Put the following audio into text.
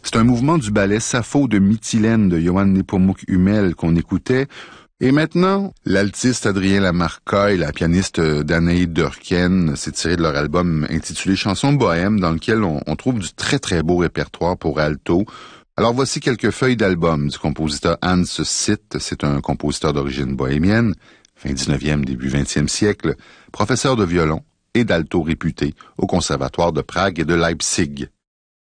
C'est un mouvement du ballet Sappho de Mytilène de Johann Nepomuk Hummel qu'on écoutait. Et maintenant, l'altiste Adrien Lamarca et la pianiste Danaï Durken s'est tiré de leur album intitulé Chansons bohèmes, dans lequel on trouve du très très beau répertoire pour alto. Alors voici quelques feuilles d'album du compositeur Hans Sitt. C'est un compositeur d'origine bohémienne, fin 19e, début 20e siècle, professeur de violon et d'alto réputé au Conservatoire de Prague et de Leipzig.